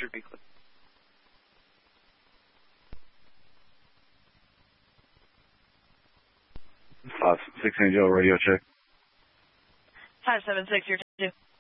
Mr. Franklin. 5-6 Angel radio check. 576, you're 2.